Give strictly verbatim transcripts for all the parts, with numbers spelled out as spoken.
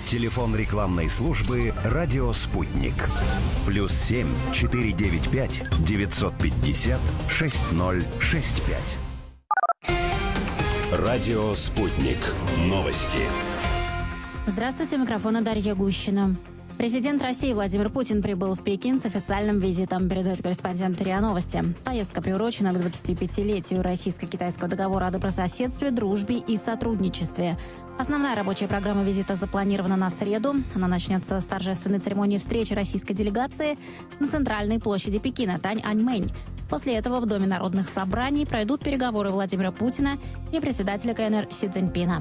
Телефон рекламной службы «Радио Спутник». Плюс семь четыре девять пять девятьсот пятьдесят шесть ноль шесть пять. Радио Спутник. Новости. Здравствуйте, у микрофона Дарья Гущина. Президент России Владимир Путин прибыл в Пекин с официальным визитом, передает корреспондент РИА Новости. Поездка приурочена к двадцатипятилетию российско-китайского договора о добрососедстве, дружбе и сотрудничестве. Основная рабочая программа визита запланирована на среду. Она начнется с торжественной церемонии встречи российской делегации на центральной площади Пекина Тяньаньмэнь. После этого в Доме народных собраний пройдут переговоры Владимира Путина и председателя КНР Си Цзиньпина.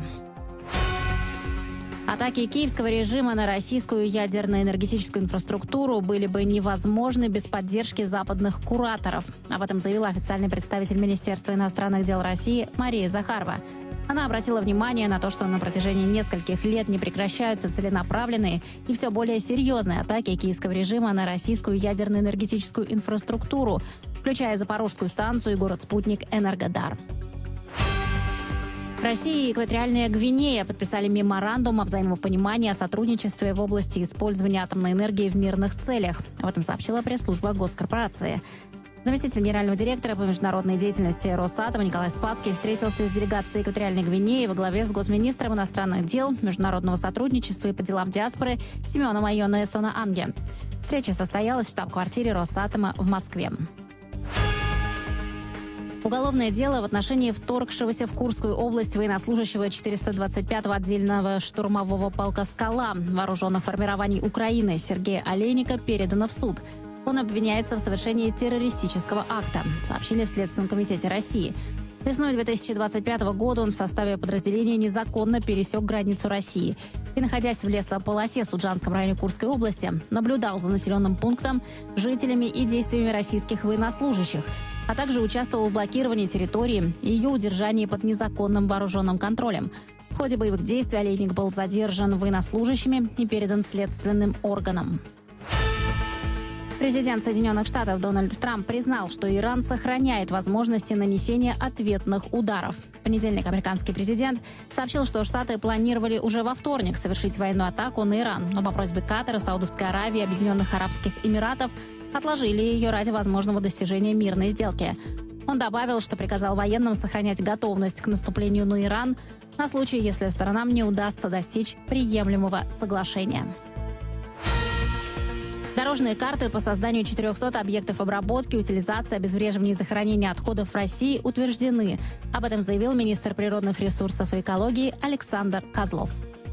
Атаки киевского режима на российскую ядерно-энергетическую инфраструктуру были бы невозможны без поддержки западных кураторов. Об этом заявила официальный представитель Министерства иностранных дел России Мария Захарова. Она обратила внимание на то, что на протяжении нескольких лет не прекращаются целенаправленные и все более серьезные атаки киевского режима на российскую ядерно-энергетическую инфраструктуру, включая Запорожскую станцию и город-спутник Энергодар. Россия и Экваториальная Гвинея подписали меморандум о взаимопонимании о сотрудничестве в области использования атомной энергии в мирных целях. Об этом сообщила пресс-служба госкорпорации. Заместитель генерального директора по международной деятельности Росатома Николай Спасский встретился с делегацией Экваториальной Гвинеи во главе с госминистром иностранных дел, международного сотрудничества и по делам диаспоры Семеном Айона Эсона Анге. Встреча состоялась в штаб-квартире Росатома в Москве. Уголовное дело в отношении вторгшегося в Курскую область военнослужащего четыреста двадцать пятого отдельного штурмового полка «Скала» вооруженных формирований Украины Сергея Олейника передано в суд. Он обвиняется в совершении террористического акта, сообщили в Следственном комитете России. Весной две тысячи двадцать пятого года он в составе подразделения незаконно пересек границу России и, находясь в лесополосе в Суджанском районе Курской области, наблюдал за населенным пунктом, жителями и действиями российских военнослужащих, а также участвовал в блокировании территории и ее удержании под незаконным вооруженным контролем. В ходе боевых действий Олейник был задержан военнослужащими и передан следственным органам. Президент Соединенных Штатов Дональд Трамп признал, что Иран сохраняет возможности нанесения ответных ударов. В понедельник американский президент сообщил, что Штаты планировали уже во вторник совершить военную атаку на Иран, но по просьбе Катара, Саудовской Аравии и Объединенных Арабских Эмиратов отложили ее ради возможного достижения мирной сделки. Он добавил, что приказал военным сохранять готовность к наступлению на Иран на случай, если сторонам не удастся достичь приемлемого соглашения. Дорожные карты по созданию четырехсот объектов обработки, утилизации, обезвреживания и захоронения отходов в России утверждены. Об этом заявил министр природных ресурсов и экологии Александр Козлов.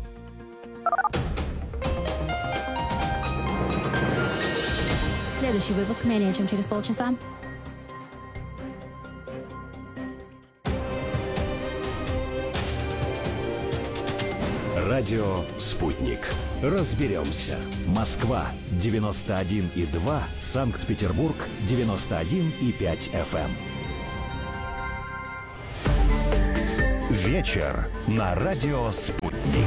Следующий выпуск менее чем через полчаса. Радио «Спутник». Разберемся. Москва девяносто один и два, Санкт-Петербург девяносто один и пять эф эм. Вечер на радио «Спутник».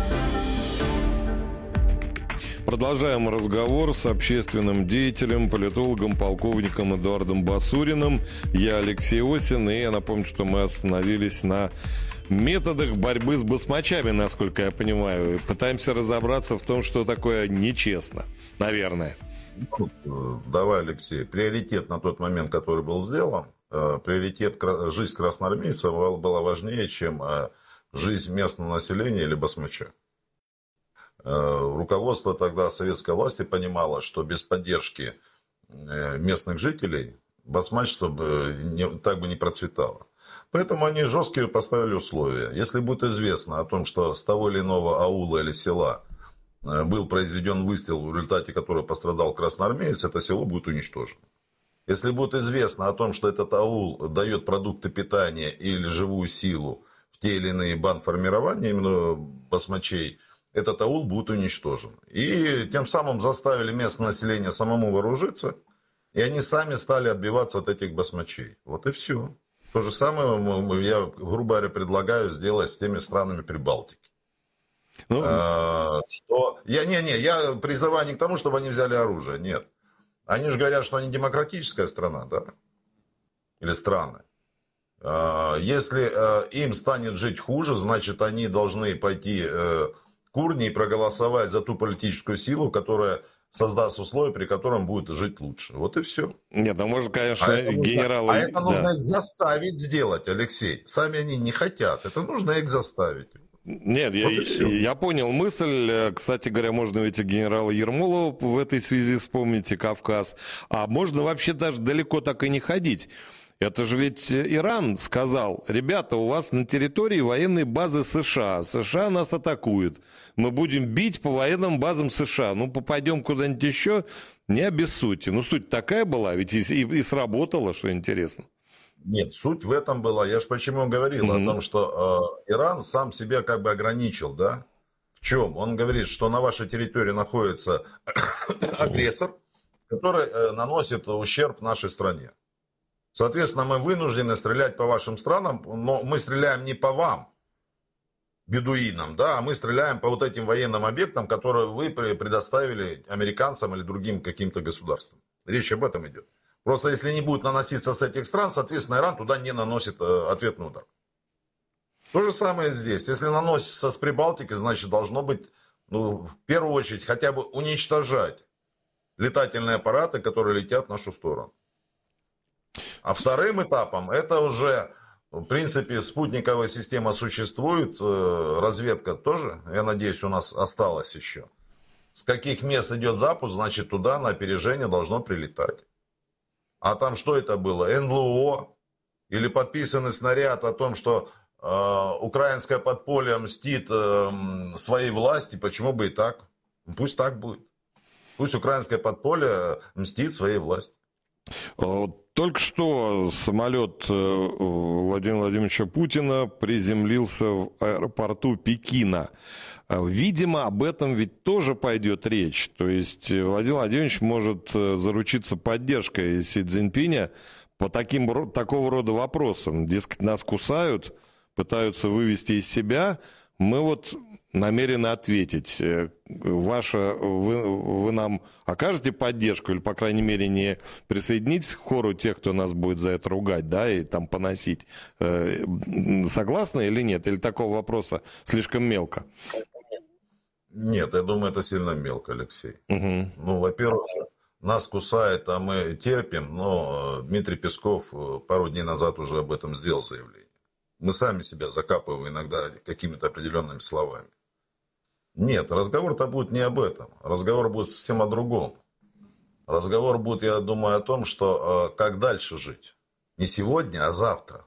Продолжаем разговор с общественным деятелем, политологом, полковником Эдуардом Басуриным. Я Алексей Осин, и я напомню, что мы остановились на методах борьбы с басмачами, насколько я понимаю. Пытаемся разобраться в том, что такое нечестно, наверное. Ну, давай, Алексей. Приоритет на тот момент, который был сделан, приоритет жизнь красноармейца была важнее, чем жизнь местного населения или басмача. Руководство тогда советской власти понимало, что без поддержки местных жителей басмачество бы не, так бы не процветало. Поэтому они жесткие поставили условия. Если будет известно о том, что с того или иного аула или села был произведен выстрел, в результате которого пострадал красноармеец, это село будет уничтожено. Если будет известно о том, что этот аул дает продукты питания или живую силу в те или иные бандформирования, именно басмачей, этот аул будет уничтожен. И тем самым заставили местное население самому вооружиться, и они сами стали отбиваться от этих басмачей. Вот и все. То же самое я, грубо говоря, предлагаю сделать с теми странами Прибалтики. Ну... А, что... я, не, не, я призываю не к тому, чтобы они взяли оружие, нет. Они же говорят, что они демократическая страна, да? Или страны. А, если а, им станет жить хуже, значит, они должны пойти а, к урне и проголосовать за ту политическую силу, которая создаст условия, при котором будет жить лучше. Вот и все. Нет, ну можно, конечно, а это генералы... Нужно, а это да. нужно их заставить сделать, Алексей. Сами они не хотят. Это нужно их заставить. Нет, вот я, я понял мысль. Кстати говоря, можно ведь и генерала Ермолова в этой связи вспомнить, и Кавказ. А можно вообще даже далеко так и не ходить. Это же ведь Иран сказал: ребята, у вас на территории военной базы США. США нас атакует. Мы будем бить по военным базам США. Ну, попадем куда-нибудь еще, не обессудьте. Ну, суть такая была, ведь и, и, и сработала, что интересно. Нет, суть в этом была. Я же почему говорил mm-hmm. о том, что э, Иран сам себя как бы ограничил, да? В чем? Он говорит, что на вашей территории находится агрессор, который э, наносит ущерб нашей стране. Соответственно, мы вынуждены стрелять по вашим странам, но мы стреляем не по вам, бедуинам, да, а мы стреляем по вот этим военным объектам, которые вы предоставили американцам или другим каким-то государствам. Речь об этом идет. Просто если не будет наноситься с этих стран, соответственно, Иран туда не наносит ответный удар. То же самое здесь. Если наносится с Прибалтики, значит, должно быть, ну, в первую очередь, хотя бы уничтожать летательные аппараты, которые летят в нашу сторону. А вторым этапом, это уже, в принципе, спутниковая система существует, разведка тоже, я надеюсь, у нас осталась еще. С каких мест идет запуск, значит, туда на опережение должно прилетать. А там что это было? эн эл о? Или подписанный снаряд о том, что э, украинское подполье мстит э, своей власти? Почему бы и так? Пусть так будет. Пусть украинское подполье мстит своей власти. Только что самолет Владимира Владимировича Путина приземлился в аэропорту Пекина. Видимо, об этом ведь тоже пойдет речь. То есть Владимир Владимирович может заручиться поддержкой Си Цзиньпиня по таким, такого рода вопросам. Дескать, нас кусают, пытаются вывести из себя. Мы вот намерены ответить. Ваша, вы, вы нам окажете поддержку или, по крайней мере, не присоединитесь к хору тех, кто нас будет за это ругать, да, и там поносить. Согласны или нет? Или такого вопроса слишком мелко? Нет, я думаю, это сильно мелко, Алексей. Угу. Ну, во-первых, нас кусает, а мы терпим, но Дмитрий Песков пару дней назад уже об этом сделал заявление. Мы сами себя закапываем иногда какими-то определенными словами. Нет, разговор-то будет не об этом. Разговор будет совсем о другом. Разговор будет, я думаю, о том, что э, как дальше жить. Не сегодня, а завтра.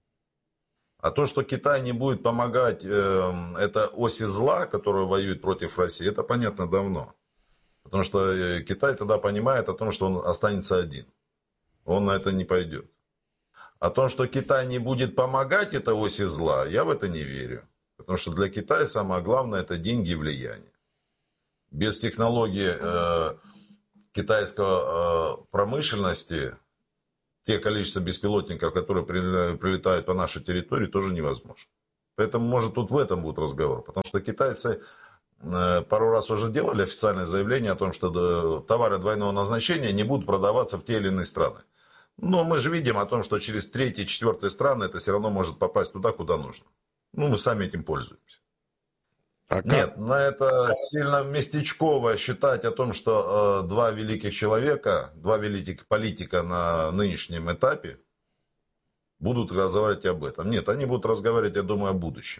А то, что Китай не будет помогать, э, это оси зла, которая воюет против России, это понятно давно. Потому что э, Китай тогда понимает о том, что он останется один. Он на это не пойдет. О том, что Китай не будет помогать этой оси зла, я в это не верю. Потому что для Китая самое главное – это деньги и влияние. Без технологии э, китайской э, промышленности, те количество беспилотников, которые прилетают по нашей территории, тоже невозможно. Поэтому, может, тут в этом будет разговор. Потому что китайцы э, пару раз уже делали официальное заявление о том, что товары двойного назначения не будут продаваться в те или иные страны. Но мы же видим о том, что через третьи, четвертые страны это все равно может попасть туда, куда нужно. Ну, мы сами этим пользуемся. А Нет, на это сильно местечково считать о том, что э, два великих человека, два великих политика на нынешнем этапе будут разговаривать об этом. Нет, они будут разговаривать, я думаю, о будущем.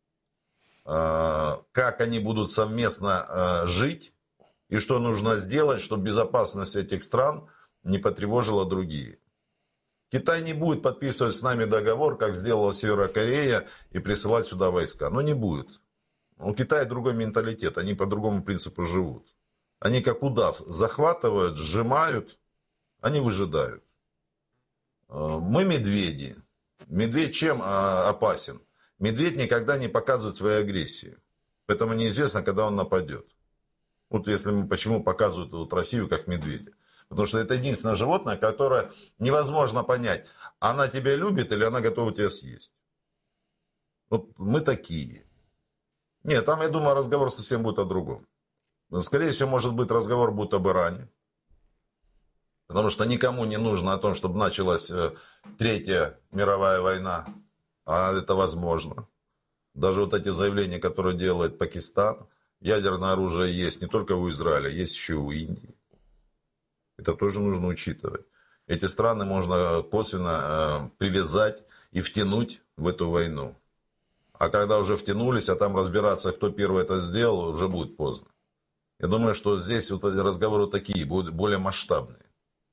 Э, как они будут совместно э, жить и что нужно сделать, чтобы безопасность этих стран не потревожила другие. Китай не будет подписывать с нами договор, как сделала Северная Корея, и присылать сюда войска. Но не будет. У Китая другой менталитет, они по другому принципу живут. Они как удав захватывают, сжимают, они выжидают. Мы медведи. Медведь чем опасен? Медведь никогда не показывает своей агрессии. Поэтому неизвестно, когда он нападет. Вот если мы почему показывают вот Россию как медведя. Потому что это единственное животное, которое невозможно понять, она тебя любит или она готова тебя съесть. Вот мы такие. Нет, там, я думаю, разговор совсем будет о другом. Скорее всего, может быть, разговор будет об Иране. Потому что никому не нужно о том, чтобы началась Третья мировая война. А это возможно. Даже вот эти заявления, которые делает Пакистан, ядерное оружие есть не только у Израиля, есть еще и у Индии. Это тоже нужно учитывать. Эти страны можно косвенно э, привязать и втянуть в эту войну. А когда уже втянулись, а там разбираться, кто первый это сделал, уже будет поздно. Я думаю, что здесь вот эти разговоры такие, будут более масштабные.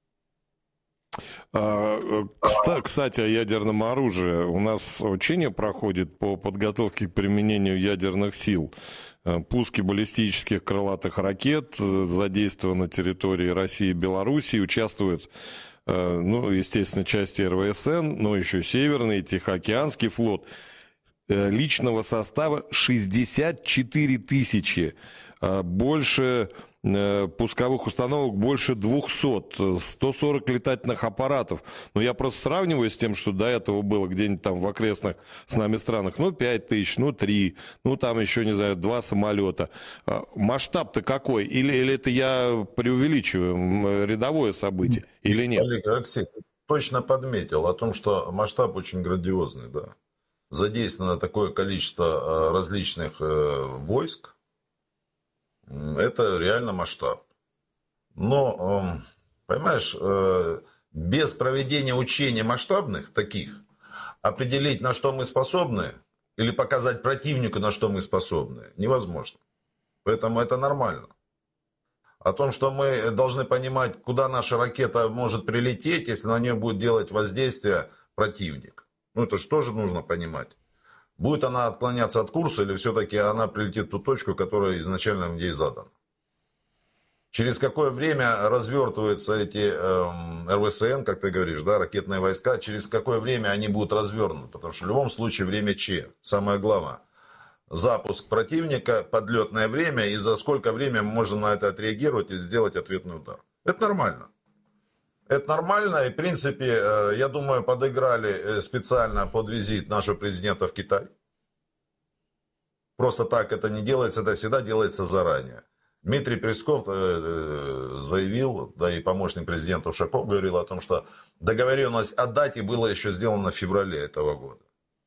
Кстати, о ядерном оружии. У нас учение проходит по подготовке к применению ядерных сил. Пуски баллистических крылатых ракет задействованы на территории России и Белоруссии. Участвуют, ну, естественно, части эр вэ эс эн, но еще Северный, Тихоокеанский флот. Личного состава шестьдесят четыре тысячи. Больше пусковых установок больше двухсот, сто сорок летательных аппаратов. Но я просто сравниваю с тем, что до этого было где-нибудь там в окрестных с нами странах. Ну, пять тысяч, ну, три, ну, там еще, не знаю, два самолета. Масштаб-то какой? Или, или это я преувеличиваю рядовое событие, или нет? Алексей, ты точно подметил о том, что масштаб очень грандиозный, да. Задействовано такое количество различных войск. Это реально масштаб. Но, понимаешь, без проведения учений масштабных таких, определить, на что мы способны, или показать противнику, на что мы способны, невозможно. Поэтому это нормально. О том, что мы должны понимать, куда наша ракета может прилететь, если на нее будет делать воздействие противник. Ну, это же тоже нужно понимать. Будет она отклоняться от курса, или все-таки она прилетит в ту точку, которая изначально ей задана. Через какое время развертываются эти э, эр вэ эс эн, как ты говоришь, да, ракетные войска, через какое время они будут развернуты. Потому что в любом случае время Ч. Самое главное. Запуск противника, подлетное время, и за сколько времени мы можем на это отреагировать и сделать ответный удар. Это нормально. Это нормально, и в принципе, я думаю, подыграли специально под визит нашего президента в Китай. Просто так это не делается, это всегда делается заранее. Дмитрий Песков заявил, да и помощник президента Ушаков говорил о том, что договоренность о дате была еще сделана в феврале этого года.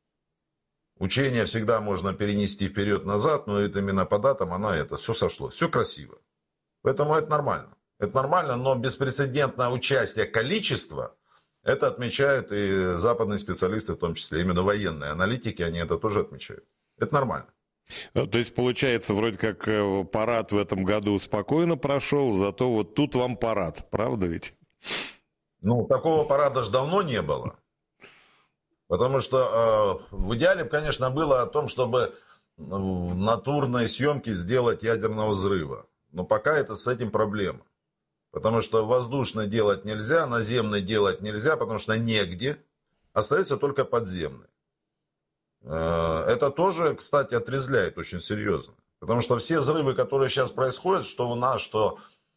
Учение всегда можно перенести вперед-назад, но это именно по датам, она это все сошло. Все красиво. Поэтому это нормально. Это нормально, но беспрецедентное участие количества, это отмечают и западные специалисты в том числе. Именно военные аналитики, они это тоже отмечают. Это нормально. То есть, получается, вроде как парад в этом году спокойно прошел, зато вот тут вам парад, правда ведь? Ну, такого парада же давно не было. Потому что э, в идеале, конечно, было о том, чтобы в натурной съемке сделать ядерного взрыва. Но пока это с этим проблема. Потому что воздушный делать нельзя, наземный делать нельзя, потому что негде. Остается только подземный. Это тоже, кстати, отрезвляет очень серьезно. Потому что все взрывы, которые сейчас происходят, что у нас, что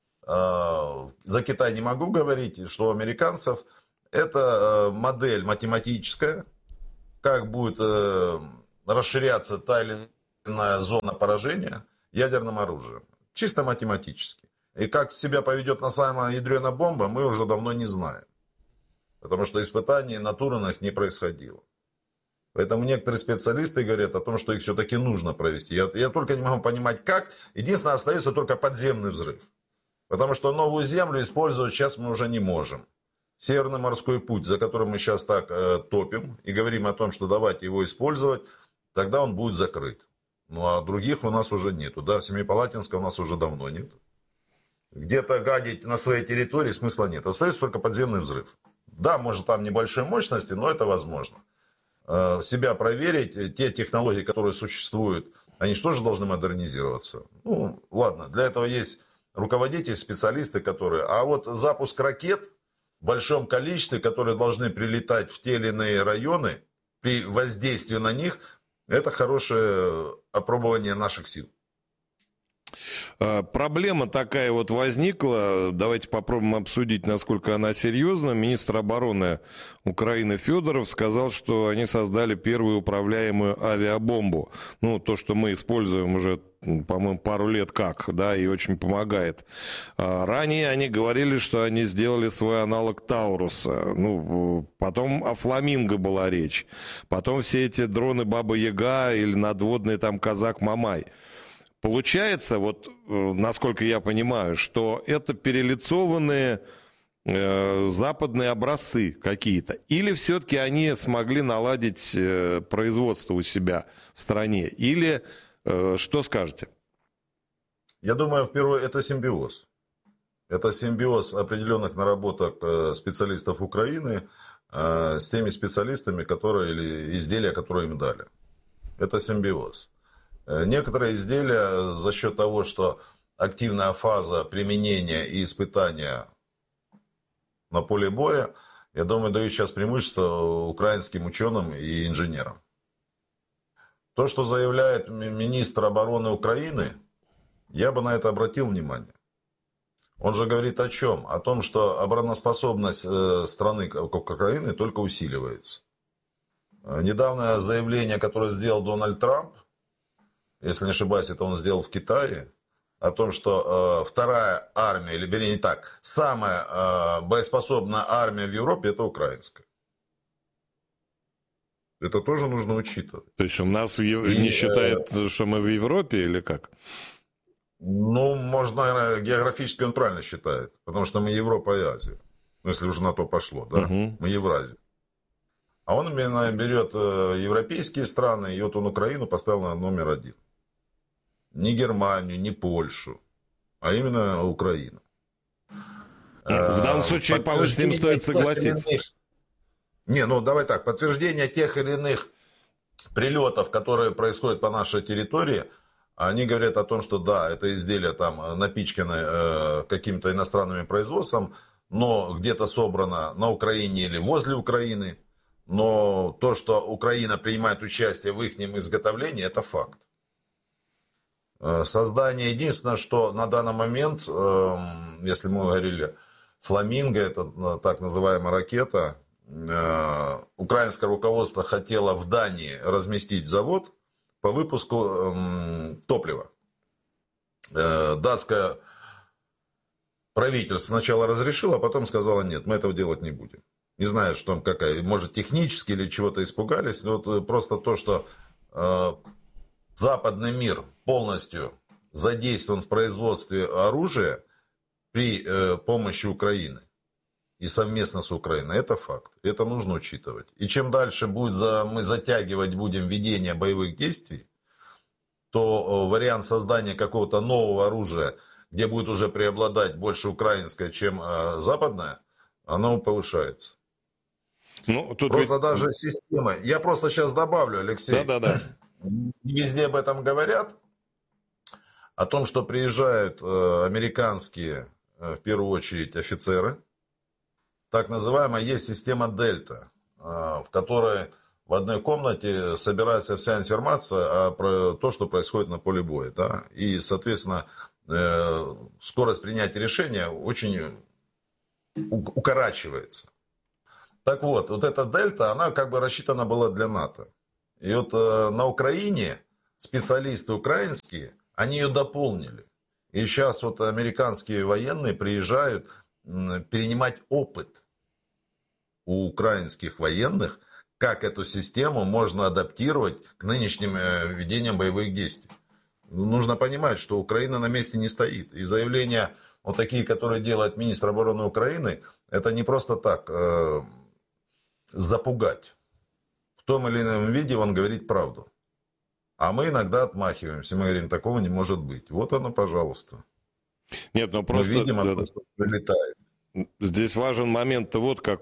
э, за Китай не могу говорить, что у американцев, это модель математическая, как будет э, расширяться та или иная зона поражения ядерным оружием. Чисто математически. И как себя поведет на самая ядреная бомба, мы уже давно не знаем. Потому что испытаний натурных не происходило. Поэтому некоторые специалисты говорят о том, что их все-таки нужно провести. Я, я только не могу понимать, как. Единственное, остается только подземный взрыв. Потому что новую землю использовать сейчас мы уже не можем. Северный морской путь, за которым мы сейчас так э, топим, и говорим о том, что давайте его использовать, тогда он будет закрыт. Ну а других у нас уже нету. Да, Семипалатинска у нас уже давно нет. Где-то гадить на своей территории смысла нет. Остается только подземный взрыв. Да, может там небольшой мощности, но это возможно. Себя проверить, те технологии, которые существуют, они же тоже должны модернизироваться. Ну, ладно, для этого есть руководители, специалисты, которые... А вот запуск ракет в большом количестве, которые должны прилетать в те или иные районы, при воздействии на них, это хорошее опробование наших сил. Проблема такая вот возникла. Давайте попробуем обсудить, насколько она серьезна. Министр обороны Украины Федоров сказал, что они создали первую управляемую авиабомбу. Ну, то, что мы используем уже, по-моему, пару лет как, да, и очень помогает. Ранее они говорили, что они сделали свой аналог Тауруса. Ну, потом о Фламинго была речь. Потом все эти дроны Баба-Яга или надводные там Казак-Мамай. Получается, вот, насколько я понимаю, что это перелицованные э, западные образцы какие-то. Или все-таки они смогли наладить э, производство у себя в стране? Или э, что скажете? Я думаю, в первую это симбиоз. Это симбиоз определенных наработок специалистов Украины э, с теми специалистами, которые, или изделия, которые им дали. Это симбиоз. Некоторые изделия за счет того, что активная фаза применения и испытания на поле боя, я думаю, дают сейчас преимущество украинским ученым и инженерам. То, что заявляет министр обороны Украины, я бы на это обратил внимание. Он же говорит о чем? О том, что обороноспособность страны Украины только усиливается. Недавнее заявление, которое сделал Дональд Трамп, если не ошибаюсь, это он сделал в Китае, о том, что э, вторая армия, или вернее не так, самая э, боеспособная армия в Европе – это украинская. Это тоже нужно учитывать. То есть у нас Ев... И, не считает, э, что мы в Европе или как? Ну, может, наверное, географически он правильно считает, потому что мы Европа и Азия. Ну, если уже на то пошло, да, угу. Мы Евразия. А он именно берет э, европейские страны, и вот он Украину поставил на номер один. Не Германию, не Польшу, а именно Украину. В данном случае, по-моему, с ним стоит согласиться. Иных... Не, ну давай так, подтверждение тех или иных прилетов, которые происходят по нашей территории, они говорят о том, что да, это изделия там напичканы э, каким-то иностранным производством, но где-то собрано на Украине или возле Украины. Но то, что Украина принимает участие в их изготовлении, это факт. Создание, единственное, что на данный момент, если мы говорили, Фламинго, это так называемая ракета, украинское руководство хотело в Дании разместить завод по выпуску топлива. Датское правительство сначала разрешило, а потом сказало, нет, мы этого делать не будем. Не знаю, что там какая, может, технически или чего-то испугались, но вот просто то, что западный мир полностью задействован в производстве оружия при э, помощи Украины и совместно с Украиной, это факт. Это нужно учитывать. И чем дальше будет за, мы затягивать будем ведение боевых действий, то э, вариант создания какого-то нового оружия, где будет уже преобладать больше украинское, чем э, западное, оно повышается. Ну, тут просто ведь... даже система... Я просто сейчас добавлю, Алексей. Да-да-да. Везде об этом говорят, о том, что приезжают э, американские, э, в первую очередь, офицеры. Так называемая есть система Дельта, э, в которой в одной комнате собирается вся информация о про то, что происходит на поле боя. Да? И, соответственно, э, скорость принятия решения очень укорачивается. Так вот, вот эта Дельта, она как бы рассчитана была для НАТО. И вот э, на Украине специалисты украинские, они ее дополнили. И сейчас вот американские военные приезжают э, перенимать опыт у украинских военных, как эту систему можно адаптировать к нынешним э, ведениям боевых действий. Нужно понимать, что Украина на месте не стоит. И заявления вот такие, которые делает министр обороны Украины, это не просто так э, запугать. В том или ином виде он говорит правду. А мы иногда отмахиваемся. Мы говорим, такого не может быть. Вот оно, пожалуйста. Нет, ну просто... Мы видим, оно прилетает. Здесь важен момент вот как.